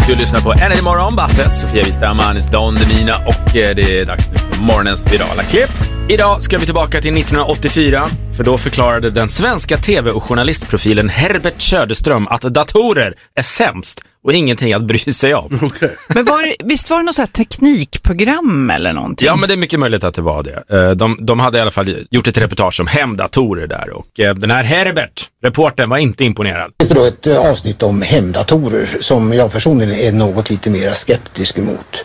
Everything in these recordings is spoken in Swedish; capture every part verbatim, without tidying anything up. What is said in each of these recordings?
Du lyssnar på Energy Morgon, Basse, Sofia Wistam, Anis Don Demina och det är dags för morgonens virala klipp. Idag ska vi tillbaka till nittonhundraåttiofyra, för då förklarade den svenska tv- och journalistprofilen Herbert Söderström att datorer är sämst och ingenting att bry sig om. Okay. Men var det, visst var det något så här teknikprogram eller någonting? Ja, men det är mycket möjligt att det var det. De, de hade i alla fall gjort ett reportage om hemdatorer där och den här Herbert, reportern, var inte imponerad. Det är då ett avsnitt om hemdatorer som jag personligen är något lite mer skeptisk emot.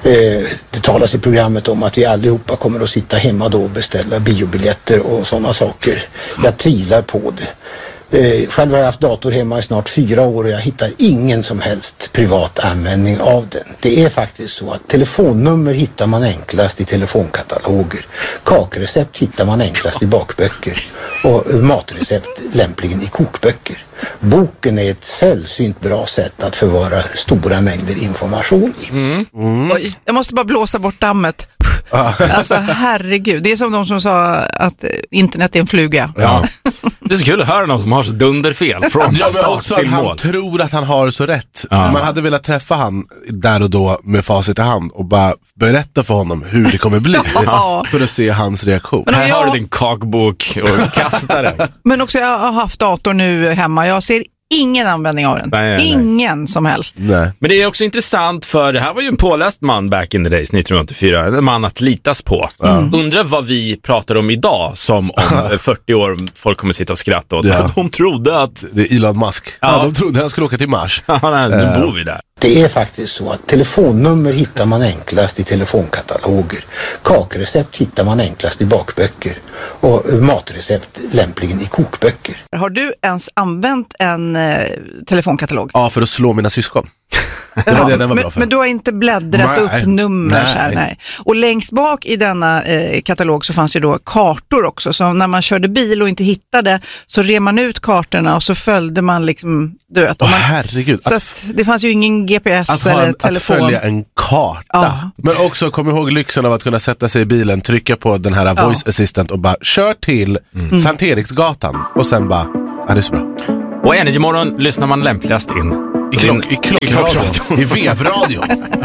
Det talas i programmet om att vi allihopa kommer att sitta hemma då och beställa biobiljetter och sådana saker. Jag tvivlar på det. Eh, själv har jag haft dator hemma i snart fyra år och jag hittar ingen som helst privat användning av den. Det är faktiskt så att telefonnummer hittar man enklast i telefonkataloger. Kakrecept hittar man enklast i bakböcker och matrecept lämpligen i kokböcker. Boken är ett sällsynt bra sätt att förvara stora mängder information i. Mm. Mm. Oj, jag måste bara blåsa bort dammet. Alltså herregud, det är som de som sa att internet är en fluga. Ja. Det är så kul att höra någon som har så dunderfel från ja, start till han mål. tror att han har så rätt. Ja. Man hade velat träffa han där och då med facit i hand och bara berätta för honom hur det kommer bli ja. för att se hans reaktion. Men här jag... har du din kakbok och kastar det. Men också jag har haft dator nu hemma. Jag ser ingen användning av den. Nej, nej, ingen nej. som helst. Nej. Men det är också intressant för det här var ju en påläst man back in the days nittonhundraåttiofyra. En man att litas på. Mm. Undrar vad vi pratar om idag som om fyrtio år folk kommer sitta och skratta åt. Ja. De trodde att... Det är Elon Musk. Ja. Ja, de trodde han skulle åka till Mars. Ja, nej, nu uh. bor vi där. Det är faktiskt så att telefonnummer hittar man enklast i telefonkataloger. Kakrecept hittar man enklast i bakböcker och matrecept lämpligen i kokböcker. Har du ens använt en eh, telefonkatalog? Ja, för att slå mina syskon. Det var det den var men, bra för. Men du har inte bläddrat nej, upp nummer nej. Så här, nej. Och längst bak i denna eh, katalog så fanns ju då kartor också. Så när man körde bil och inte hittade så rev man ut kartorna och så följde man liksom, du vet. Åh, man, herregud. så att, att det fanns ju ingen G P S att eller en, telefon. Att följa en karta. Ja. Men också kom ihåg lyxen av att kunna sätta sig i bilen, trycka på den här voice ja. assistant och bara kör till mm. Sankt Eriksgatan och sen bara, ja det är så bra. Och Energy Morgon lyssnar man lämpligast in I, klock, i, klockradion, i, i vevradion.